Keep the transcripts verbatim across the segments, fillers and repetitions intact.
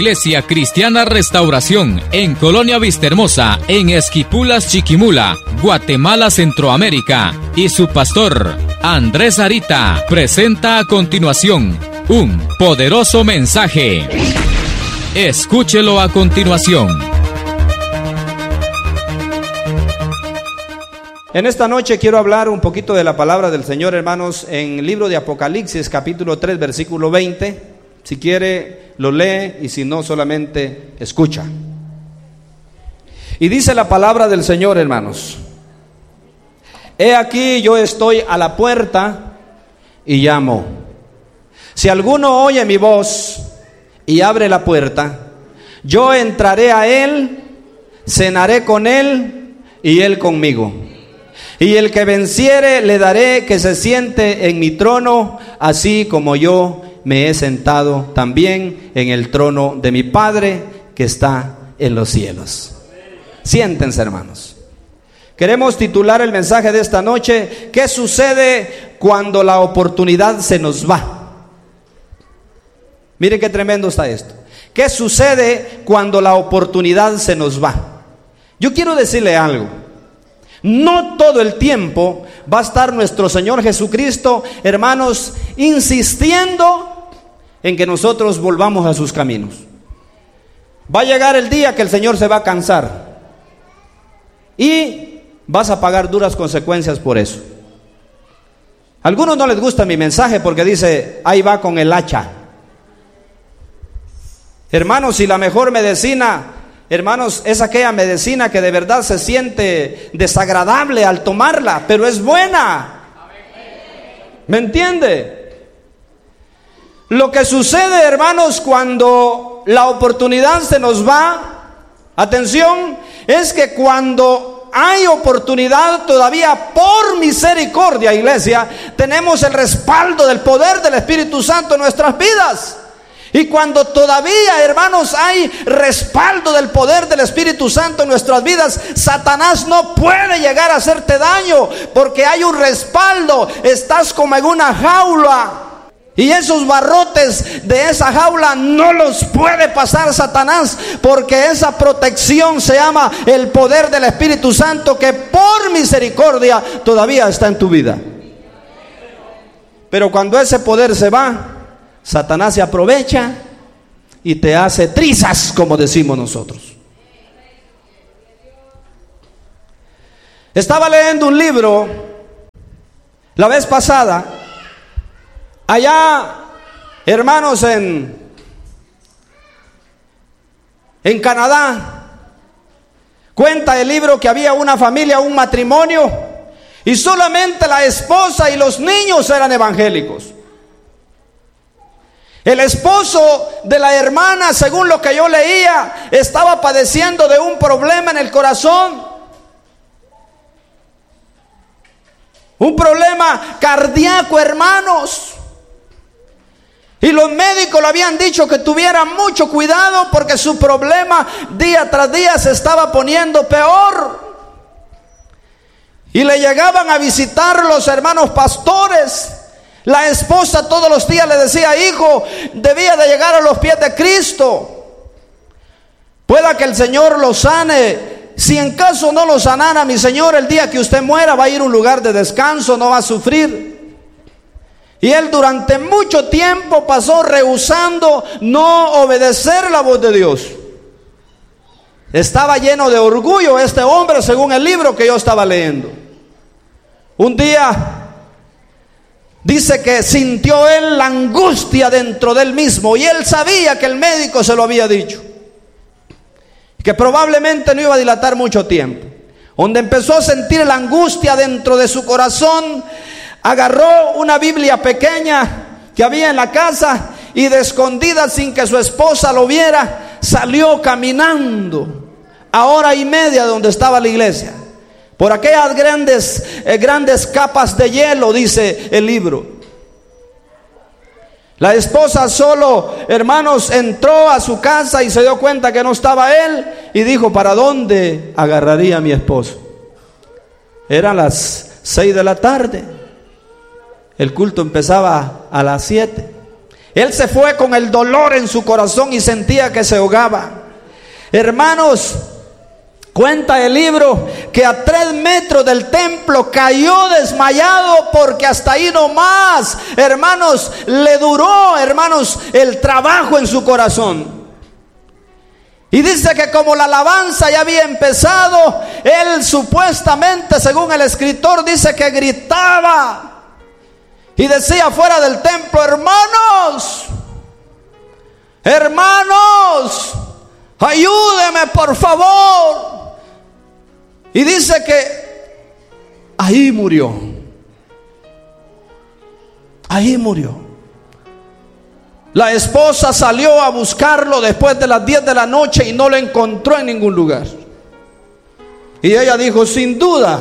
Iglesia Cristiana Restauración, en Colonia Vistahermosa, en Esquipulas, Chiquimula, Guatemala, Centroamérica, y su pastor, Andrés Arita, presenta a continuación un poderoso mensaje. Escúchelo a continuación. En esta noche quiero hablar un poquito de la palabra del Señor, hermanos, en el libro de Apocalipsis, capítulo tres, versículo veinte. Si quiere, lo lee, y si no, solamente escucha. Y dice la palabra del Señor, hermanos: He aquí, yo estoy a la puerta y llamo. Si alguno oye mi voz y abre la puerta, yo entraré a él, cenaré con él y él conmigo. Y el que venciere, le daré que se siente en mi trono, así como yo me he sentado también en el trono de mi Padre que está en los cielos. Siéntense, hermanos. Queremos titular el mensaje de esta noche: ¿qué sucede cuando la oportunidad se nos va? Miren qué tremendo está esto. ¿Qué sucede cuando la oportunidad se nos va? Yo quiero decirle algo. No todo el tiempo va a estar nuestro Señor Jesucristo, hermanos, insistiendo en que nosotros volvamos a sus caminos. Va a llegar el día que el Señor se va a cansar y vas a pagar duras consecuencias por eso. A algunos no les gusta mi mensaje porque dice: ahí va con el hacha. Hermanos, si la mejor medicina, hermanos, es aquella medicina que de verdad se siente desagradable al tomarla, pero es buena. ¿Me entiende? Lo que sucede, hermanos, cuando la oportunidad se nos va, atención, es que cuando hay oportunidad todavía, por misericordia, iglesia, tenemos el respaldo del poder del Espíritu Santo en nuestras vidas. Y cuando todavía, hermanos, hay respaldo del poder del Espíritu Santo en nuestras vidas, Satanás no puede llegar a hacerte daño, porque hay un respaldo. Estás como en una jaula, y esos barrotes de esa jaula no los puede pasar Satanás, porque esa protección se llama el poder del Espíritu Santo, que por misericordia todavía está en tu vida. Pero cuando ese poder se va, Satanás se aprovecha y te hace trizas, como decimos nosotros. Estaba leyendo un libro la vez pasada, allá, hermanos, en, en Canadá. Cuenta el libro que había una familia, un matrimonio, y solamente la esposa y los niños eran evangélicos. El esposo de la hermana, según lo que yo leía, estaba padeciendo de un problema en el corazón, un problema cardíaco, hermanos. Y los médicos le habían dicho que tuviera mucho cuidado, porque su problema día tras día se estaba poniendo peor. Y le llegaban a visitar los hermanos pastores. La esposa todos los días le decía: hijo, debía de llegar a los pies de Cristo. Pueda que el Señor lo sane. Si en caso no lo sanara, mi Señor, el día que usted muera va a ir a un lugar de descanso, no va a sufrir. Y él durante mucho tiempo pasó rehusando no obedecer la voz de Dios. Estaba lleno de orgullo este hombre, según el libro que yo estaba leyendo. Un día dice que sintió él la angustia dentro de él mismo, y él sabía que el médico se lo había dicho, que probablemente no iba a dilatar mucho tiempo. Donde empezó a sentir la angustia dentro de su corazón, agarró una Biblia pequeña que había en la casa y de escondida, sin que su esposa lo viera, salió caminando a hora y media de donde estaba la iglesia, por aquellas grandes, eh, grandes capas de hielo, dice el libro. La esposa solo, hermanos, entró a su casa y se dio cuenta que no estaba él, y dijo: ¿para dónde agarraría a mi esposo? Eran las seis de la tarde. El culto empezaba a las siete. Él se fue con el dolor en su corazón y sentía que se ahogaba. Hermanos, cuenta el libro que a tres metros del templo cayó desmayado, porque hasta ahí nomás, hermanos, le duró, hermanos, el trabajo en su corazón. Y dice que como la alabanza ya había empezado, él supuestamente, según el escritor, dice que gritaba y decía fuera del templo: hermanos, hermanos, ayúdeme por favor. Y dice que ahí murió, ahí murió. La esposa salió a buscarlo después de las diez de la noche y no lo encontró en ningún lugar. Y ella dijo: sin duda,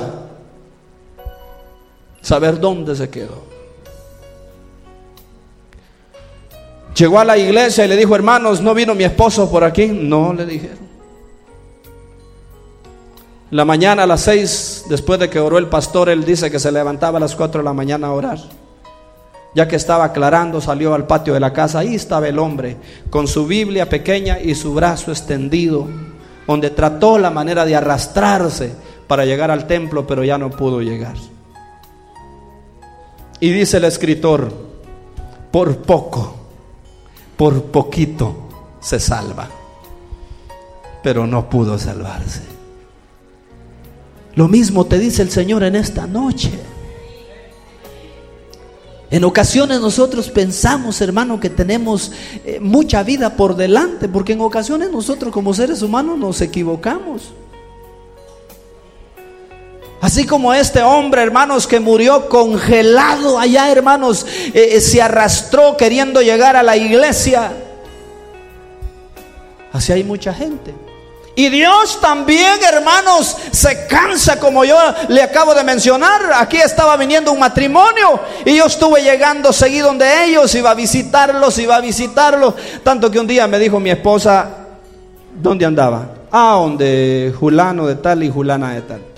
saber dónde se quedó. Llegó a la iglesia y le dijo: hermanos, ¿no vino mi esposo por aquí? No, le dijeron. La mañana a las seis, después de que oró el pastor, él dice que se levantaba a las cuatro de la mañana a orar. Ya que estaba aclarando, salió al patio de la casa. Ahí estaba el hombre con su Biblia pequeña y su brazo extendido, donde trató la manera de arrastrarse para llegar al templo, pero ya no pudo llegar. Y dice el escritor: por poco, por poquito se salva, pero no pudo salvarse. Lo mismo te dice el Señor en esta noche. En ocasiones nosotros pensamos, hermano, que tenemos eh, mucha vida por delante, porque en ocasiones nosotros como seres humanos nos equivocamos. Así como este hombre, hermanos, que murió congelado allá, hermanos, eh, se arrastró queriendo llegar a la iglesia. Así hay mucha gente. Y Dios también, hermanos, se cansa, como yo le acabo de mencionar. Aquí estaba viniendo un matrimonio y yo estuve llegando seguido donde ellos, iba a visitarlos, iba a visitarlos. Tanto que un día me dijo mi esposa: ¿dónde andaba? Ah, donde fulano de tal y fulana de tal.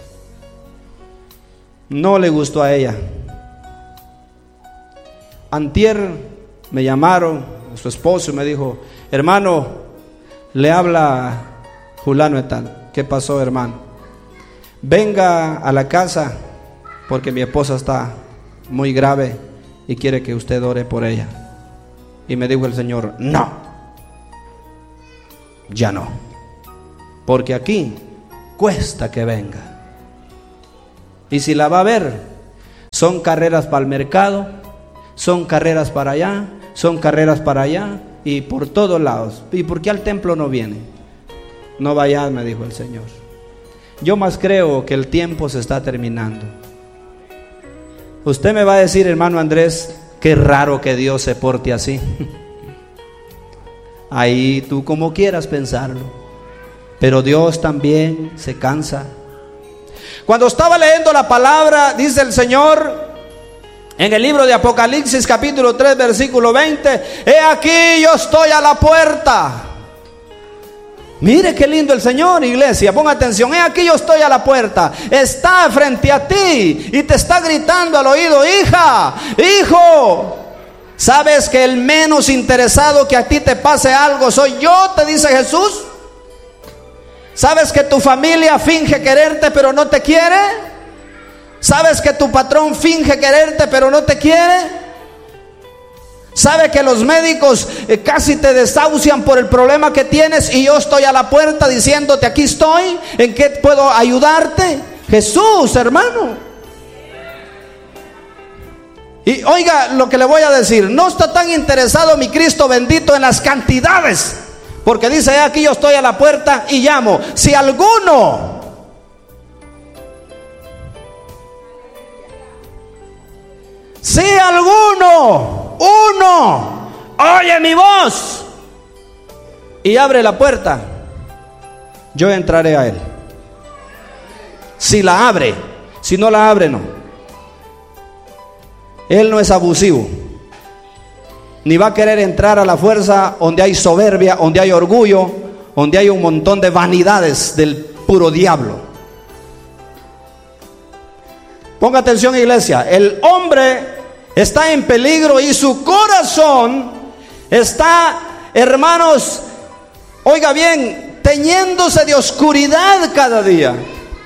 No le gustó a ella. Antier me llamaron, su esposo, y me dijo: hermano, le habla fulano de tal. ¿Qué pasó, hermano? Venga a la casa porque mi esposa está muy grave y quiere que usted ore por ella. Y me dijo el Señor: no, ya no, porque aquí cuesta que venga. Y si la va a ver, son carreras para el mercado, son carreras para allá, son carreras para allá y por todos lados. ¿Y por qué al templo no viene? No vayas, me dijo el Señor. Yo más creo que el tiempo se está terminando. Usted me va a decir, hermano Andrés, qué raro que Dios se porte así. Ahí tú como quieras pensarlo, pero Dios también se cansa. Cuando estaba leyendo la palabra, dice el Señor en el libro de Apocalipsis capítulo tres versículo veinte: he aquí yo estoy a la puerta. Mire qué lindo el Señor, iglesia, ponga atención. He aquí yo estoy a la puerta, está frente a ti y te está gritando al oído: hija, hijo, ¿sabes que el menos interesado que a ti te pase algo soy yo? Te dice Jesús. ¿Sabes que tu familia finge quererte pero no te quiere? ¿Sabes que tu patrón finge quererte pero no te quiere? ¿Sabe que los médicos eh, casi te desahucian por el problema que tienes? Y yo estoy a la puerta diciéndote: aquí estoy, ¿en qué puedo ayudarte? Jesús, hermano. Y oiga lo que le voy a decir: no está tan interesado mi Cristo bendito en las cantidades, porque dice: aquí yo estoy a la puerta y llamo. Si alguno Si alguno, uno, oye mi voz y abre la puerta, yo entraré a él. Si la abre, si no la abre, no. Él no es abusivo, ni va a querer entrar a la fuerza donde hay soberbia, donde hay orgullo, donde hay un montón de vanidades del puro diablo. Ponga atención, iglesia. El hombre está en peligro y su corazón está, hermanos, oiga bien, teñéndose de oscuridad cada día.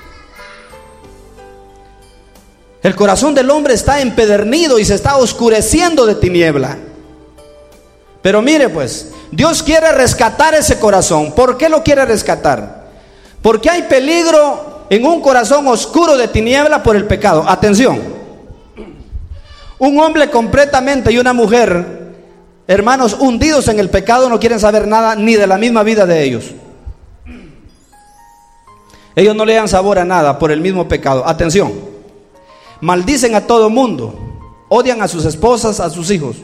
El corazón del hombre está empedernido y se está oscureciendo de tiniebla. Pero mire pues, Dios quiere rescatar ese corazón. ¿Por qué lo quiere rescatar? Porque hay peligro en un corazón oscuro de tiniebla por el pecado. Atención, un hombre completamente y una mujer, hermanos, hundidos en el pecado, no quieren saber nada ni de la misma vida de ellos. Ellos no le dan sabor a nada por el mismo pecado. Atención, maldicen a todo mundo, odian a sus esposas, a sus hijos.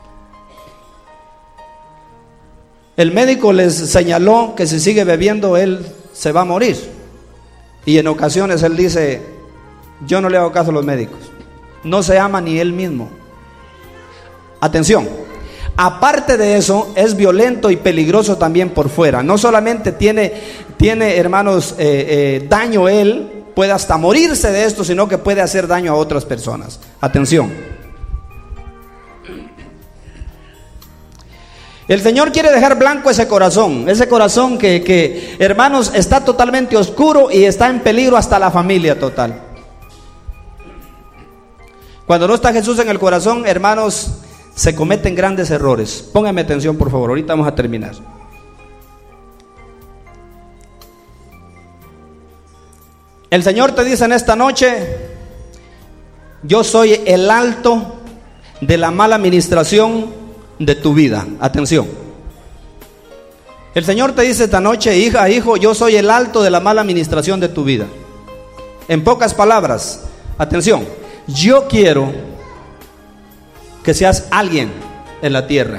El médico les señaló que si sigue bebiendo él se va a morir. Y en ocasiones él dice: yo no le hago caso a los médicos. No se ama ni él mismo. Atención, aparte de eso, es violento y peligroso también por fuera. No solamente tiene, tiene hermanos, eh, eh, daño él, puede hasta morirse de esto, sino que puede hacer daño a otras personas. Atención. El Señor quiere dejar blanco ese corazón, ese corazón que, que, hermanos, está totalmente oscuro y está en peligro hasta la familia total. Cuando no está Jesús en el corazón, hermanos, se cometen grandes errores. Pónganme atención, por favor, ahorita vamos a terminar. El Señor te dice en esta noche: yo soy el alto de la mala administración de tu vida. Atención. El Señor te dice esta noche: hija, hijo, yo soy el alto de la mala administración de tu vida. En pocas palabras, atención, yo quiero que seas alguien en la tierra.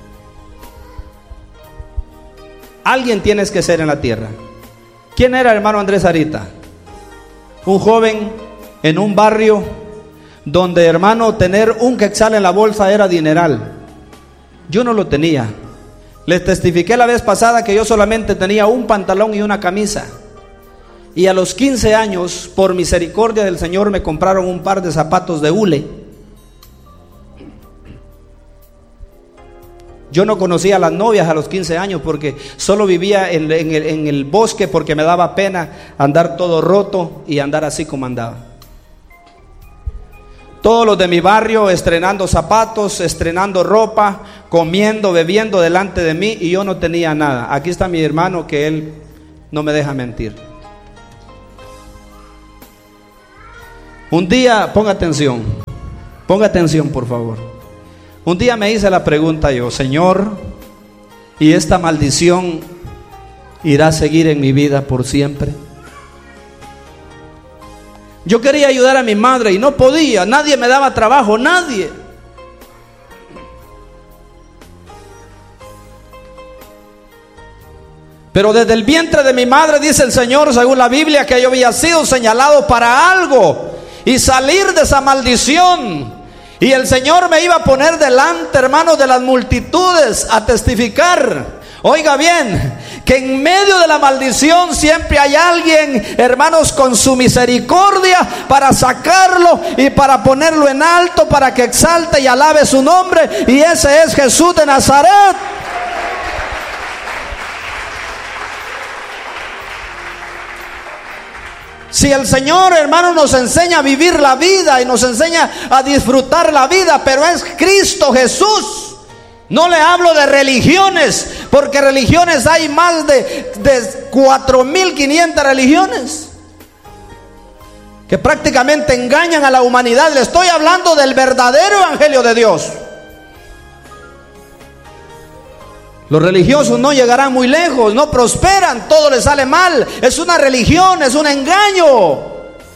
Alguien tienes que ser en la tierra. ¿Quién era el hermano Andrés Arita? Un joven en un barrio donde, hermano, tener un quetzal en la bolsa era dineral. Yo no lo tenía. Les testifiqué la vez pasada que yo solamente tenía un pantalón y una camisa. Y a los quince años, por misericordia del Señor, me compraron un par de zapatos de hule. Yo no conocía a las novias a los quince años porque solo vivía en, en, el, en el bosque, porque me daba pena andar todo roto y andar así como andaba. Todos los de mi barrio estrenando zapatos, estrenando ropa, comiendo, bebiendo delante de mí, y yo no tenía nada. Aquí está mi hermano, que él no me deja mentir. Un día, ponga atención, ponga atención por favor. Un día me hice la pregunta yo: Señor, ¿y esta maldición irá a seguir en mi vida por siempre? Yo quería ayudar a mi madre y no podía, nadie me daba trabajo, nadie. Pero desde el vientre de mi madre, dice el Señor, según la Biblia, que yo había sido señalado para algo y salir de esa maldición. Y el Señor me iba a poner delante, hermanos, de las multitudes a testificar. Oiga bien, que en medio de la maldición siempre hay alguien, hermanos, con su misericordia para sacarlo y para ponerlo en alto, para que exalte y alabe su nombre. Y ese es Jesús de Nazaret. Si el Señor, hermano, nos enseña a vivir la vida y nos enseña a disfrutar la vida, pero es Cristo Jesús. No le hablo de religiones, porque religiones hay más de, de cuatro mil quinientas religiones que prácticamente engañan a la humanidad. Le estoy hablando del verdadero evangelio de Dios. Los religiosos no llegarán muy lejos, no prosperan, todo les sale mal. Es una religión, es un engaño.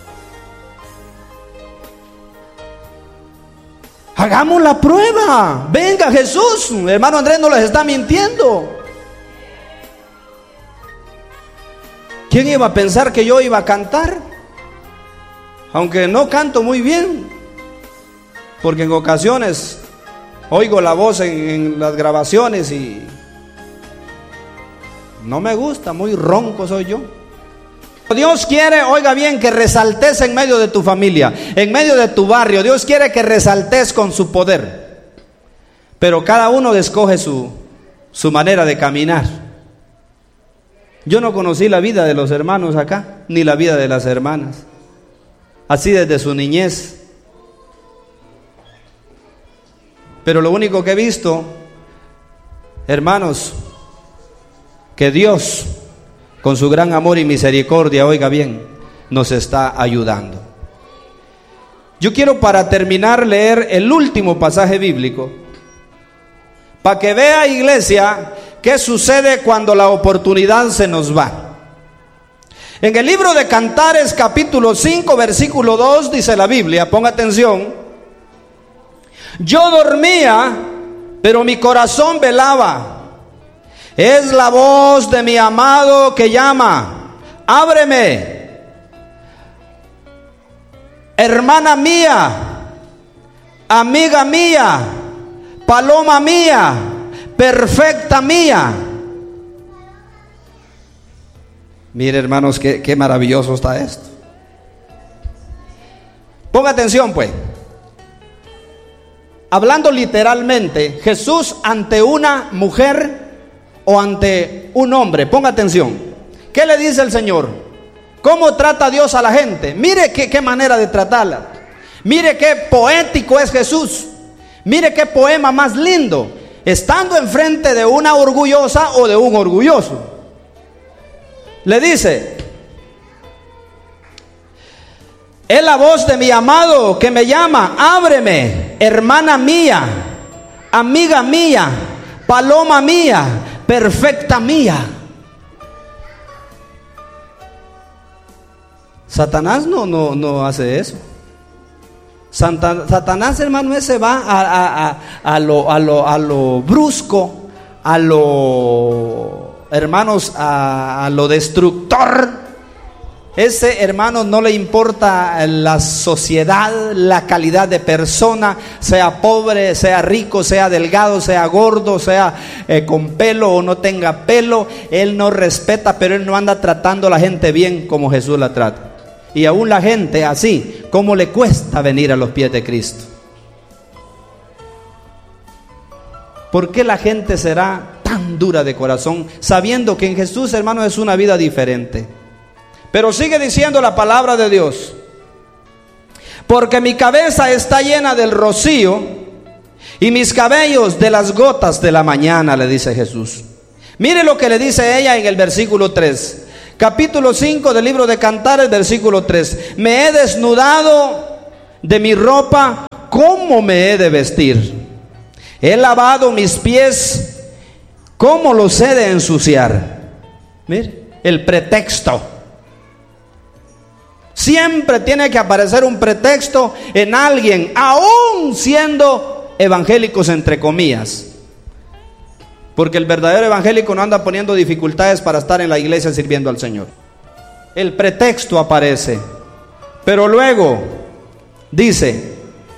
Hagamos la prueba. Venga Jesús. Hermano Andrés no les está mintiendo. ¿Quién iba a pensar que yo iba a cantar? Aunque no canto muy bien, porque en ocasiones oigo la voz en, en las grabaciones y no me gusta, muy ronco soy yo. Dios quiere, oiga bien, que resaltes en medio de tu familia, en medio de tu barrio. Dios quiere que resaltes con su poder. pero cada uno escoge su, su manera de caminar. Yo no conocí la vida de los hermanos acá, ni la vida de las hermanas, así desde su niñez. Pero lo único que he visto, hermanos, que Dios, con su gran amor y misericordia, oiga bien, nos está ayudando. Yo quiero, para terminar, leer el último pasaje bíblico, para que vea, iglesia, qué sucede cuando la oportunidad se nos va. En el libro de Cantares, capítulo cinco, versículo dos, dice la Biblia, ponga atención: yo dormía, pero mi corazón velaba. Es la voz de mi amado que llama: ábreme. Hermana mía, amiga mía, paloma mía, perfecta mía. Mire, hermanos, qué, qué maravilloso está esto. Ponga atención, pues. Hablando literalmente, Jesús ante una mujer o ante un hombre, ponga atención. ¿Qué le dice el Señor? ¿Cómo trata Dios a la gente? Mire qué, qué manera de tratarla. Mire qué poético es Jesús. Mire qué poema más lindo, estando enfrente de una orgullosa o de un orgulloso. Le dice: es la voz de mi amado que me llama: ábreme, hermana mía, amiga mía, paloma mía, perfecta mía. Satanás no, no, no hace eso. Santa, Satanás, hermano, ese va a, a, a, a, lo, a, lo, a lo brusco, a lo, hermanos, a, a lo destructor. Ese, hermano, no le importa la sociedad, la calidad de persona, sea pobre, sea rico, sea delgado, sea gordo, sea eh, con pelo o no tenga pelo. Él no respeta, pero él no anda tratando a la gente bien como Jesús la trata. Y aún la gente así, ¿cómo le cuesta venir a los pies de Cristo? ¿Por qué la gente será tan dura de corazón, sabiendo que en Jesús, hermano, es una vida diferente? Pero sigue diciendo la palabra de Dios: porque mi cabeza está llena del rocío y mis cabellos de las gotas de la mañana, le dice Jesús. Mire lo que le dice ella en el versículo tres. Capítulo cinco del libro de Cantares, versículo tres. Me he desnudado de mi ropa, ¿cómo me he de vestir? He lavado mis pies, ¿cómo los he de ensuciar? Mire, el pretexto. Siempre tiene que aparecer un pretexto en alguien, aún siendo evangélicos entre comillas. Porque el verdadero evangélico no anda poniendo dificultades para estar en la iglesia sirviendo al Señor. El pretexto aparece. Pero luego dice: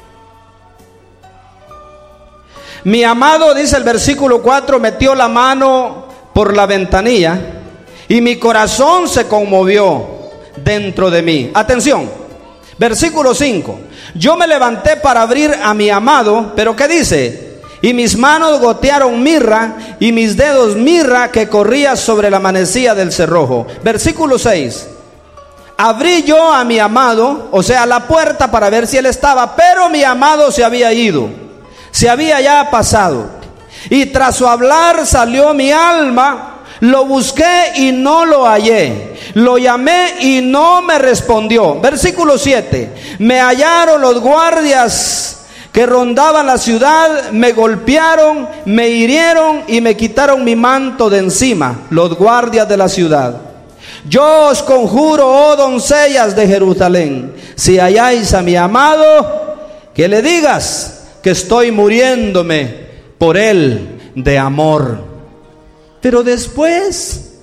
mi amado, dice el versículo cuatro, metió la mano por la ventanilla y mi corazón se conmovió dentro de mí. Atención, versículo cinco. Yo me levanté para abrir a mi amado, pero ¿qué dice? Y mis manos gotearon mirra y mis dedos mirra que corría sobre la manecilla del cerrojo. Versículo seis. Abrí yo a mi amado, o sea, la puerta, para ver si él estaba, pero mi amado se había ido, se había ya pasado. Y tras su hablar salió mi alma, lo busqué y no lo hallé, lo llamé y no me respondió. Versículo siete. Me hallaron los guardias que rondaban la ciudad, me golpearon, me hirieron y me quitaron mi manto de encima, los guardias de la ciudad. Yo os conjuro, oh doncellas de Jerusalén, si halláis a mi amado, que le digas que estoy muriéndome por él de amor. Pero después,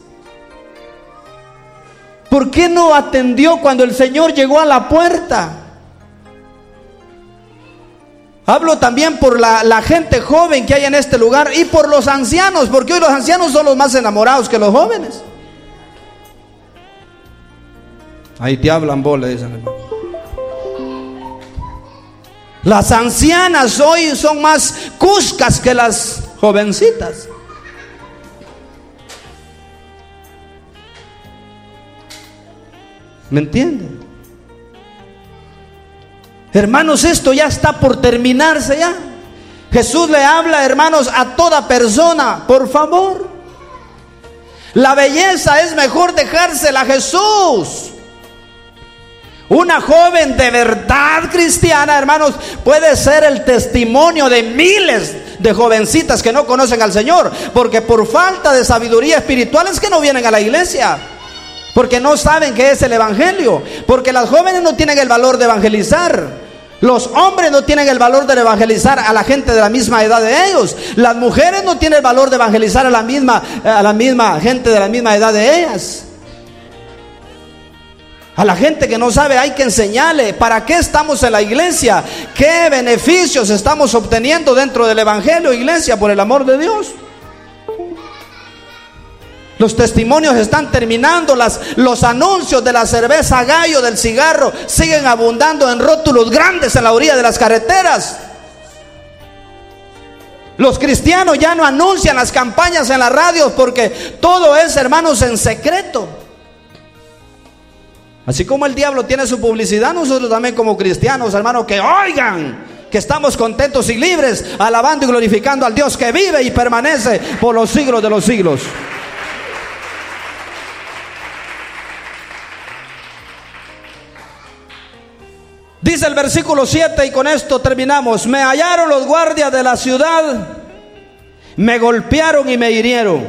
¿por qué no atendió cuando el Señor llegó a la puerta? Hablo también por la, la gente joven que hay en este lugar y por los ancianos, porque hoy los ancianos son los más enamorados que los jóvenes. Ahí te hablan vos, le dicen, hermano. Las ancianas hoy son más cuscas que las jovencitas. ¿Me entienden? Hermanos, esto ya está por terminarse ya. Jesús le habla, hermanos, a toda persona, por favor. La belleza es mejor dejársela a Jesús. Una joven de verdad cristiana, hermanos, puede ser el testimonio de miles de jovencitas que no conocen al Señor, porque por falta de sabiduría espiritual es que no vienen a la iglesia, porque no saben qué es el evangelio, porque las jóvenes no tienen el valor de evangelizar. Los hombres no tienen el valor de evangelizar a la gente de la misma edad de ellos. Las mujeres no tienen el valor de evangelizar a la misma, a la misma gente de la misma edad de ellas. A la gente que no sabe hay que enseñarle para qué estamos en la iglesia, qué beneficios estamos obteniendo dentro del evangelio, iglesia, por el amor de Dios. Los testimonios están terminando, las, los anuncios de la cerveza Gallo, del cigarro, siguen abundando en rótulos grandes en la orilla de las carreteras. Los cristianos ya no anuncian las campañas en las radios porque todo es, hermanos, en secreto. Así como el diablo tiene su publicidad, nosotros también como cristianos, hermanos, que oigan que estamos contentos y libres, alabando y glorificando al Dios que vive y permanece por los siglos de los siglos. Dice el versículo siete, y con esto terminamos: me hallaron los guardias de la ciudad, me golpearon y me hirieron.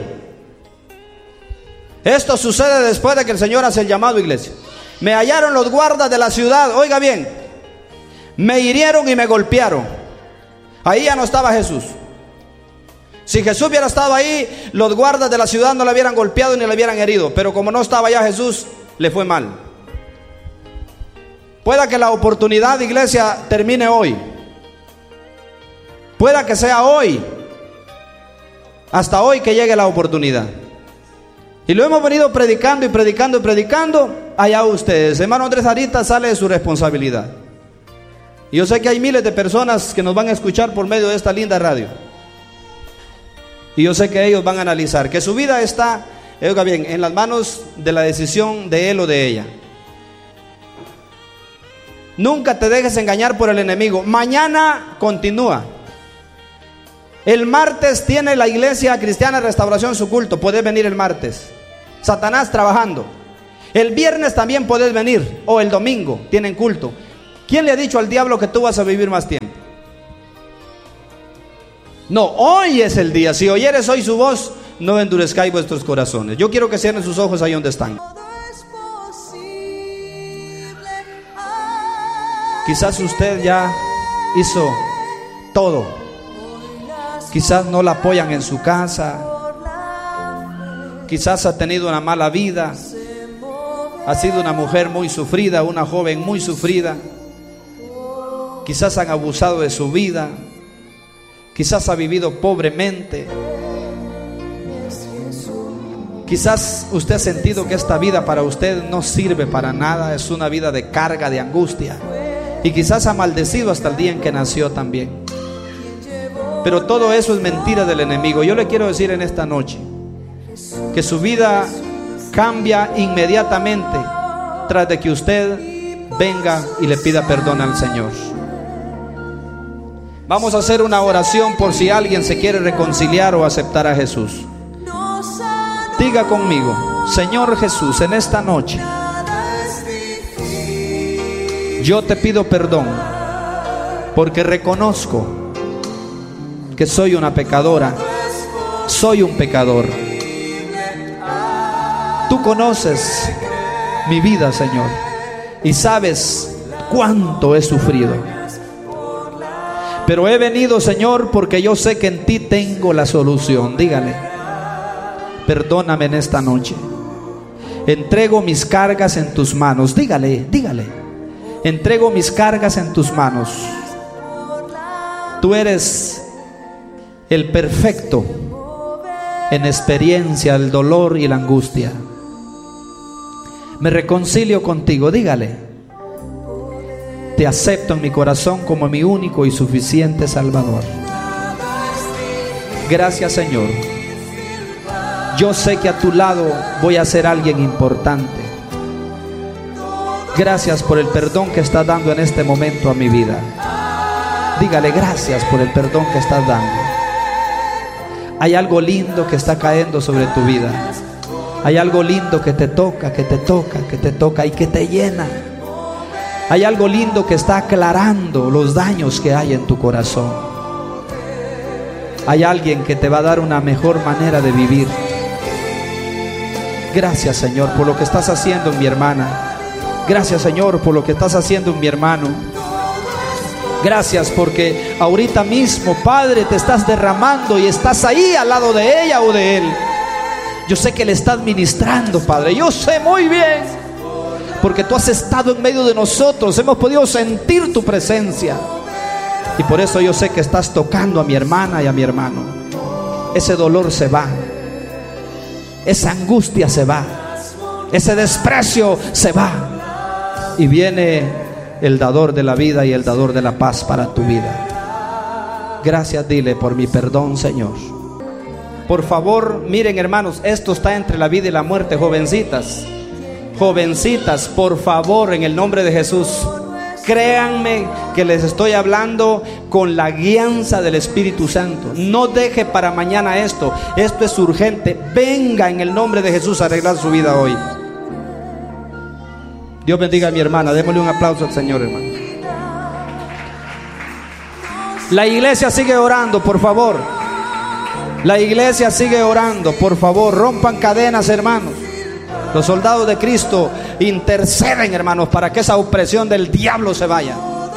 Esto sucede después de que el Señor hace el llamado, iglesia. Me hallaron los guardas de la ciudad, oiga bien, me hirieron y me golpearon. Ahí ya no estaba Jesús. Si Jesús hubiera estado ahí, los guardas de la ciudad no le hubieran golpeado ni le hubieran herido. Pero como no estaba ya Jesús, le fue mal. Pueda que la oportunidad, iglesia, termine hoy. Pueda que sea hoy. Hasta hoy que llegue la oportunidad. Y lo hemos venido predicando y predicando y predicando. Allá ustedes. Hermano Andrés Arita sale de su responsabilidad. Y yo sé que hay miles de personas que nos van a escuchar por medio de esta linda radio. Y yo sé que ellos van a analizar que su vida está, oiga bien, en las manos de la decisión de él o de ella. Nunca te dejes engañar por el enemigo. Mañana continúa. El martes tiene la iglesia cristiana Restauración su culto. Puedes venir el martes. Satanás trabajando. El viernes también puedes venir. O el domingo tienen culto. ¿Quién le ha dicho al diablo que tú vas a vivir más tiempo? No, hoy es el día. Si oyeres hoy su voz, no endurezcáis vuestros corazones. Yo quiero que cierren sus ojos ahí donde están. Quizás usted ya hizo todo. Quizás no la apoyan en su casa. Quizás ha tenido una mala vida. Ha sido una mujer muy sufrida, una joven muy sufrida. Quizás han abusado de su vida. Quizás ha vivido pobremente. Quizás usted ha sentido que esta vida para usted no sirve para nada. Es una vida de carga, de angustia. Y quizás ha maldecido hasta el día en que nació también. Pero todo eso es mentira del enemigo. Yo le quiero decir en esta noche que su vida cambia inmediatamente tras de que usted venga y le pida perdón al Señor. Vamos a hacer una oración por si alguien se quiere reconciliar o aceptar a Jesús. Diga conmigo: Señor Jesús, en esta noche yo te pido perdón porque reconozco que soy una pecadora, soy un pecador. Tú conoces mi vida, Señor, y sabes cuánto he sufrido. Pero he venido, Señor, porque yo sé que en ti tengo la solución. Dígale: perdóname en esta noche. Entrego mis cargas en tus manos. Dígale, dígale. Entrego mis cargas en tus manos. Tú eres el perfecto en experiencia, el dolor y la angustia. Me reconcilio contigo. Dígale: te acepto en mi corazón como mi único y suficiente Salvador. Gracias, Señor. Yo sé que a tu lado voy a ser alguien importante. Gracias por el perdón que estás dando en este momento a mi vida. Dígale gracias por el perdón que estás dando. Hay algo lindo que está cayendo sobre tu vida. Hay algo lindo que te toca, que te toca, que te toca y que te llena. Hay algo lindo que está aclarando los daños que hay en tu corazón. Hay alguien que te va a dar una mejor manera de vivir. Gracias, Señor, por lo que estás haciendo en mi hermana. Gracias, Señor, por lo que estás haciendo en mi hermano. Gracias porque ahorita mismo, Padre, te estás derramando y estás ahí al lado de ella o de él. Yo sé que le estás ministrando, Padre. Yo sé muy bien, porque tú has estado en medio de nosotros. Hemos podido sentir tu presencia. Y por eso yo sé que estás tocando a mi hermana y a mi hermano. Ese dolor se va. Esa angustia se va. Ese desprecio se va. Y viene el dador de la vida y el dador de la paz para tu vida. Gracias, dile, por mi perdón, Señor. Por favor, miren, hermanos, esto está entre la vida y la muerte. Jovencitas, jovencitas, por favor, en el nombre de Jesús, créanme que les estoy hablando con la guianza del Espíritu Santo. No deje para mañana esto. Esto es urgente. Venga en el nombre de Jesús a arreglar su vida hoy. Dios bendiga a mi hermana. Démosle un aplauso al Señor, hermano. La iglesia sigue orando, por favor. La iglesia sigue orando, por favor. Rompan cadenas, hermanos. Los soldados de Cristo interceden, hermanos, para que esa opresión del diablo se vaya.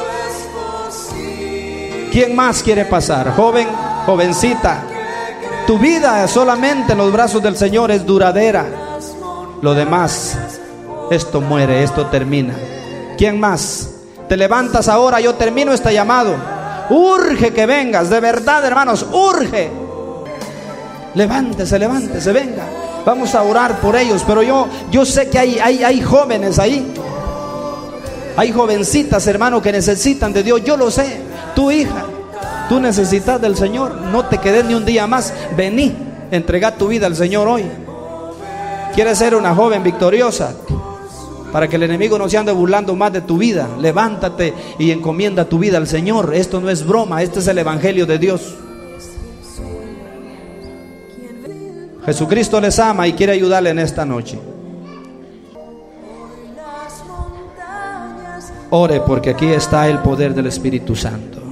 ¿Quién más quiere pasar? Joven, jovencita, tu vida solamente en los brazos del Señor es duradera. Lo demás, esto muere, esto termina. ¿Quién más? Te levantas ahora, yo termino este llamado. Urge que vengas, de verdad, hermanos, urge. Levántese, levántese, venga. Vamos a orar por ellos, pero yo, yo sé que hay, hay, hay jóvenes ahí. Hay jovencitas, hermano, que necesitan de Dios. Yo lo sé. Tu hija, tú necesitas del Señor. No te quedes ni un día más. Vení, entrega tu vida al Señor hoy. ¿Quieres ser una joven victoriosa? Para que el enemigo no se ande burlando más de tu vida. Levántate y encomienda tu vida al Señor. Esto no es broma, este es el evangelio de Dios. Jesucristo les ama y quiere ayudarle en esta noche. Ore, porque aquí está el poder del Espíritu Santo.